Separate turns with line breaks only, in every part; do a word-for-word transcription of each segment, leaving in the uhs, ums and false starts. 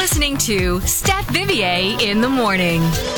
listening to Steph Vivier in the morning.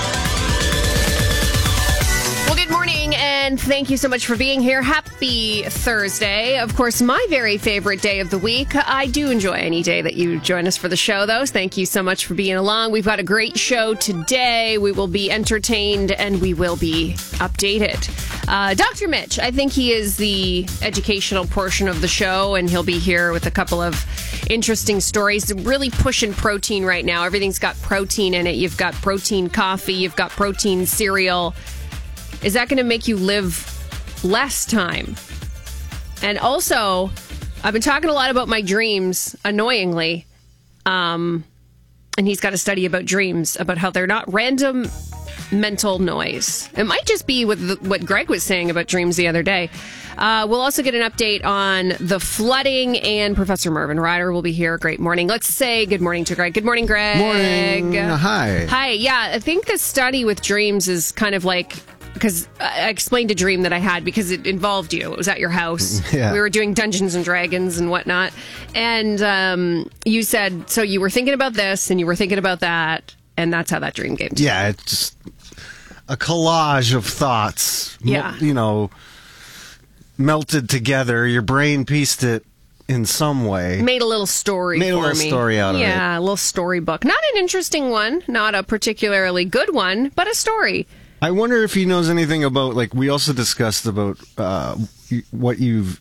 Well, good morning, and thank you so much for being here. Happy Thursday. Of course, my very favorite day of the week. I do enjoy any day that you join us for the show, though. Thank you so much for being along. We've got a great show today. We will be entertained, and we will be updated. Uh, Doctor Mitch, I think he is the educational portion of the show, and he'll be here with a couple of interesting stories. Really pushing protein right now. Everything's got protein in it. You've got protein coffee. You've got protein cereal. Is that going to make you live less time? And also, I've been talking a lot about my dreams, annoyingly. Um, and he's got a study about dreams, about how they're not random mental noise. It might just be with the, what Greg was saying about dreams the other day. Uh, we'll also get an update on the flooding, and Professor Mervyn Ryder will be here. Great morning. Let's say good morning to Greg. Good morning, Greg.
Morning. Hi.
Hi. Yeah, I think this study with dreams is kind of like... Because I explained a dream that I had because it involved you. It was at your house.
Yeah.
We were doing Dungeons and Dragons and whatnot. And um, you said, so you were thinking about this and you were thinking about that. And that's how that dream came to
Yeah, it's a collage of thoughts.
Yeah.
You know, melted together. Your brain pieced it in some way.
Made a little story
Made a
for
little
me.
story out of
yeah,
it.
Yeah, a little storybook. Not an interesting one. Not a particularly good one, but a story.
I wonder if he knows anything about, like, we also discussed about uh, what you've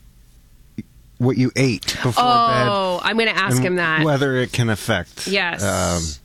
what you ate before
oh,
bed.
Oh, I'm going to ask him that.
Whether it can affect.
Yes.
Um,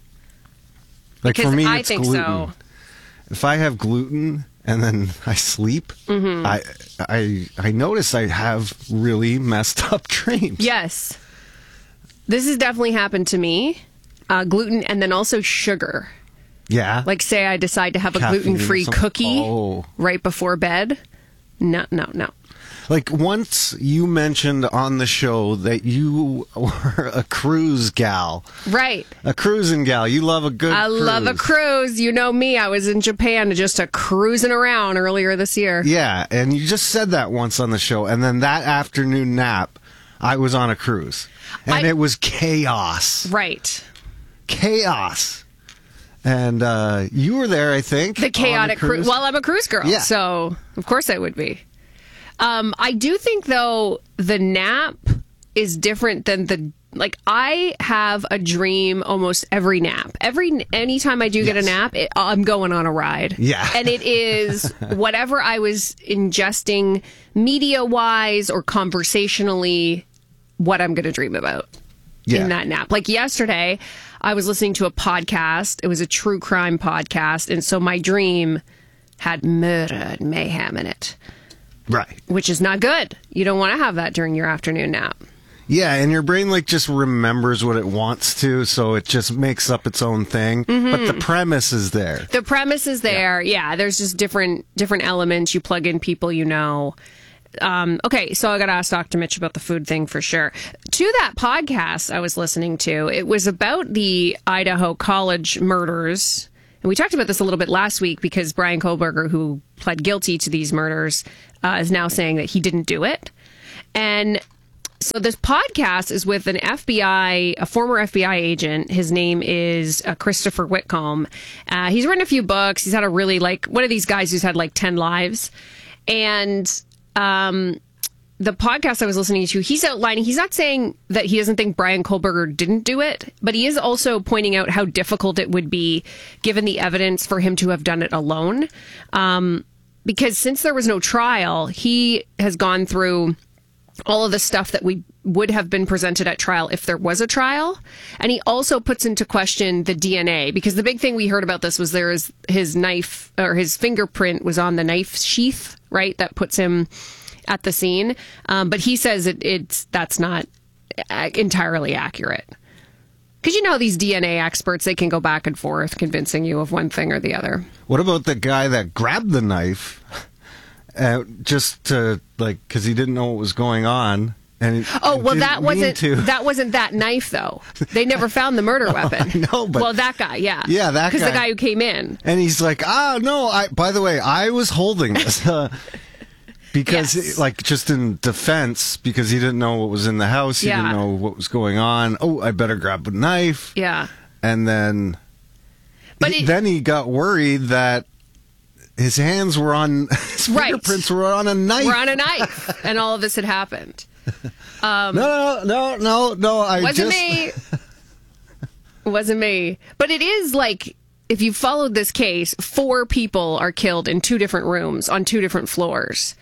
like
because
for me,
I
it's
think
gluten.
so.
If I have gluten and then I sleep,
mm-hmm.
I I I notice I have really messed up dreams.
Yes. This has definitely happened to me. Uh, gluten and then also sugar.
Yeah.
Like, say I decide to have a
Caffeine
gluten-free
or something.
cookie
Oh.
right before bed. No, no, no.
Like, once you mentioned on the show that you were a cruise gal.
Right.
A cruising gal. You love a good
I
cruise.
love a cruise. You know me. I was in Japan just a cruising around earlier this year.
Yeah, and you just said that once on the show. And then that afternoon nap, I was on a cruise. And
I-
it was chaos.
Right.
Chaos. And uh, you were there, I think.
The chaotic
cruise.
cruise. Well, I'm a cruise girl,
Yeah.
so of course I would be. Um, I do think, though, the nap is different than the... Like, I have a dream almost every nap. Every Anytime I do get
Yes.
a nap, it, I'm going on a ride.
Yeah.
And it is whatever I was ingesting media-wise or conversationally, what I'm going to dream about.
Yeah.
In that nap. Like yesterday, I was listening to a podcast. It was a true crime podcast. And so my dream had murder and mayhem in it,
Right.
which is not good. You don't want to have that during your afternoon nap.
Yeah, and your brain like just remembers what it wants to, so it just makes up its own thing.
Mm-hmm.
But the premise is there.
The premise is there. Yeah. yeah there's just different different elements. You plug in people you know. Um, okay, so I got to ask Doctor Mitch about the food thing for sure. To that podcast I was listening to, it was about the Idaho College murders. And we talked about this a little bit last week because Brian Kohlberger, who pled guilty to these murders, uh, is now saying that he didn't do it. And so this podcast is with an F B I, a former F B I agent. His name is uh, Christopher Whitcomb. Uh, he's written a few books. He's had a really, like, one of these guys who's had like ten lives. And... Um, the podcast I was listening to, he's outlining, he's not saying that he doesn't think Brian Kohlberger didn't do it, but he is also pointing out how difficult it would be, given the evidence, for him to have done it alone. Um, because since there was no trial, he has gone through all of the stuff that we would have been presented at trial if there was a trial. And he also puts into question the D N A, because the big thing we heard about this was there is his knife, or his fingerprint was on the knife sheath, right? That puts him at the scene. Um, but he says it, it's that's not entirely accurate. Because you know these D N A experts, they can go back and forth convincing you of one thing or the other.
What about the guy that grabbed the knife uh, just to, like, because he didn't know what was going on? And
oh well, that
mean
wasn't
to.
that wasn't that knife though. They never found the murder weapon.
No, but
well, that guy, yeah,
yeah, that
because
guy.
the guy who came in,
And he's like, ah, no. I. By the way, I was holding this uh, because,
Yes.
like, just in defense, because he didn't know what was in the house. He
Yeah.
didn't know what was going on. Oh, I better grab a knife.
yeah.
and then,
But
he,
it-
then he got worried that his hands were on, his
Right.
fingerprints were on a knife.
We're on a knife, and all of this had happened.
no, no, no, no, no. I
Wasn't
just
me. Wasn't me. But it is like, if you followed this case, four people are killed in two different rooms on two different floors.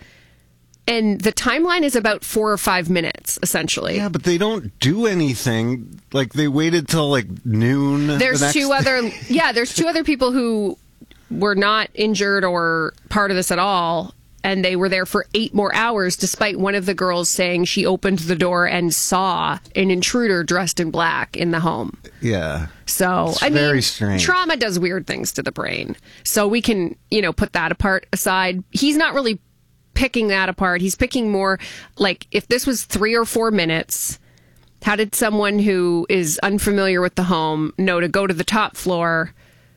And the timeline is about four or five minutes, essentially.
Yeah, but they don't do anything. Like they waited till like noon. the
There's
next
two
day.
other, yeah, there's two other people who were not injured or part of this at all. And they were there for eight more hours, despite one of the girls saying she opened the door and saw an intruder dressed in black in the home.
Yeah.
So,
It's
I mean,
very strange.
trauma does weird things to the brain. So we can, you know, put that apart aside. He's not really picking that apart. He's picking more like if this was three or four minutes, how did someone who is unfamiliar with the home know to go to the top floor?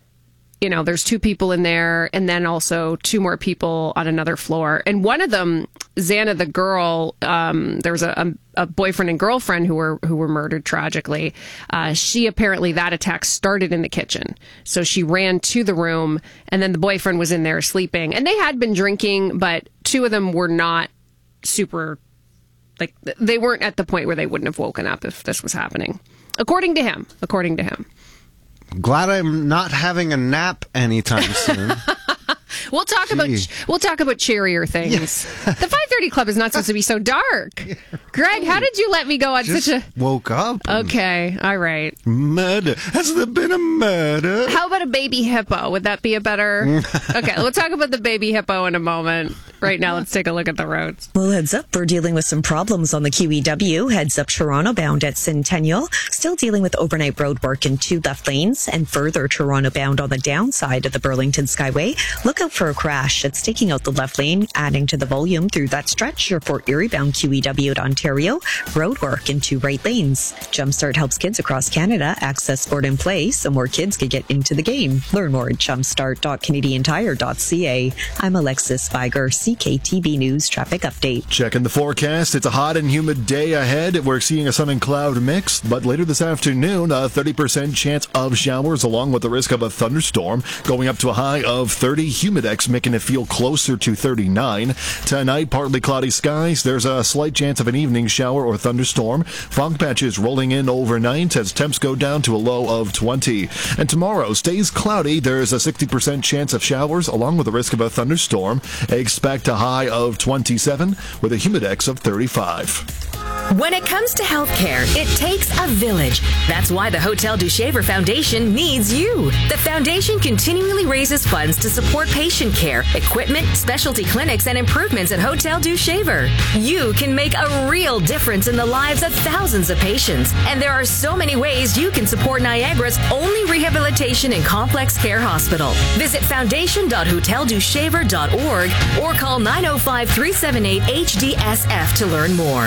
You know, there's two people in there and then also two more people on another floor. And one of them, Xana, the girl, um, there was a, a, a boyfriend and girlfriend who were who were murdered tragically. Uh, she apparently, that attack started in the kitchen. So she ran to the room and then the boyfriend was in there sleeping. And they had been drinking, but two of them were not super, like, they weren't at the point where they wouldn't have woken up if this was happening. According to him. According to him.
Glad I'm not having a nap anytime soon.
We'll talk
Gee.
about we'll talk about cheerier things. The five thirty Club is not supposed to be so dark. Greg, how did you let me go on
Just
such a?
woke up.
Okay, all right.
Murder. Has there been a murder?
How about a baby hippo? Would that be a better? Okay, we'll talk about the baby hippo in a moment. Right now, let's take a look at the roads.
Well, heads up, we're dealing with some problems on the Q E W. Heads up Toronto bound at Centennial. Still dealing with overnight road work in two left lanes. And further, Toronto bound on the downside of the Burlington Skyway. Look out for a crash. It's taking out the left lane, adding to the volume through that stretch. Your Fort Erie bound Q E W to Ontario. Road work in two right lanes. Jumpstart helps kids across Canada access sport and play so more kids can get into the game. Learn more at jumpstart dot canadian tire dot c a. I'm Alexis Viger, C K T V News Traffic Update.
Checking the forecast. It's a hot and humid day ahead. We're seeing a sun and cloud mix, but later this afternoon, a thirty percent chance of showers along with the risk of a thunderstorm, going up to a high of thirty. Humidex making it feel closer to thirty-nine. Tonight, partly cloudy skies. There's a slight chance of an evening shower or thunderstorm. Fog patches rolling in overnight as temps go down to a low of twenty. And tomorrow stays cloudy. There's a sixty percent chance of showers along with the risk of a thunderstorm. Expect a high of twenty-seven with a humidex of thirty-five.
When it comes to healthcare, it takes a village. That's why the Hotel du Shaver Foundation needs you. The foundation continually raises funds to support patient care, equipment, specialty clinics, and improvements at Hotel du Shaver. You can make a real difference in the lives of thousands of patients. And there are so many ways you can support Niagara's only rehabilitation and complex care hospital. Visit foundation dot hotel du shaver dot org or call nine oh five, three seven eight, H D S F to learn more.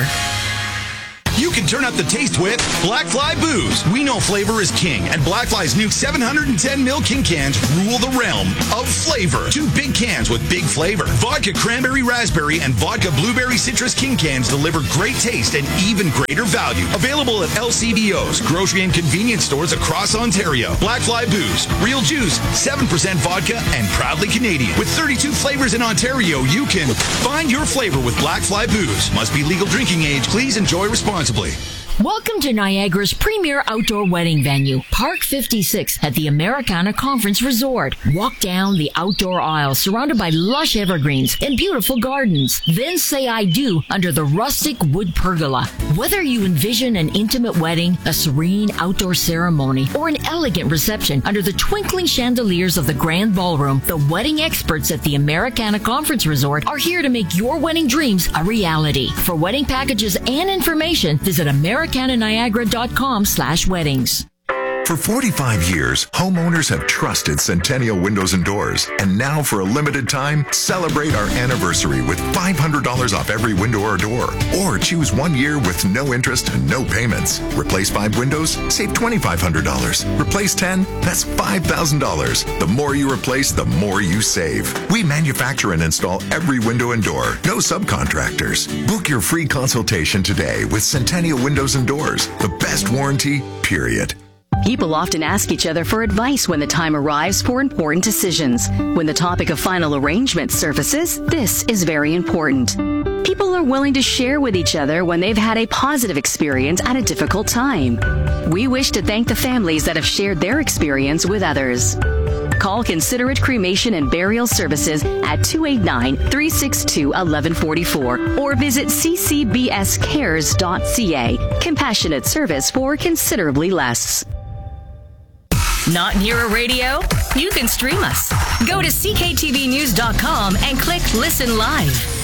You can turn up the taste with Black Fly Booze. We know flavor is king, and Black Fly's new seven hundred ten milliliter King cans rule the realm of flavor. Two big cans with big flavor. Vodka Cranberry Raspberry and Vodka Blueberry Citrus King cans deliver great taste and even greater value. Available at L C B Os, grocery and convenience stores across Ontario. Black Fly Booze, real juice, seven percent vodka, and proudly Canadian. With thirty-two flavors in Ontario, you can find your flavor with Black Fly Booze. Must be legal drinking age. Please enjoy responsibly.
Welcome to Niagara's premier outdoor wedding venue, Park fifty-six at the Americana Conference Resort. Walk down the outdoor aisle surrounded by lush evergreens and beautiful gardens. Then say I do under the rustic wood pergola. Whether you envision an intimate wedding, a serene outdoor ceremony, or an elegant reception under the twinkling chandeliers of the grand ballroom, the wedding experts at the Americana Conference Resort are here to make your wedding dreams a reality. For wedding packages and information, visit Americana Niagara dot com slash weddings.
For forty-five years, homeowners have trusted Centennial Windows and Doors. And now, for a limited time, celebrate our anniversary with five hundred dollars off every window or door. Or choose one year with no interest and no payments. Replace five windows? Save two thousand five hundred dollars. Replace ten? That's five thousand dollars. The more you replace, the more you save. We manufacture and install every window and door. No subcontractors. Book your free consultation today with Centennial Windows and Doors. The best warranty, period.
People often ask each other for advice when the time arrives for important decisions. When the topic of final arrangement surfaces, this is very important. People are willing to share with each other when they've had a positive experience at a difficult time. We wish to thank the families that have shared their experience with others. Call Considerate Cremation and Burial Services at two eight nine, three six two, one one four four or visit c c b s cares dot c a. Compassionate service for considerably less.
Not near a radio? You can stream us. Go to c k t v news dot com and click Listen Live.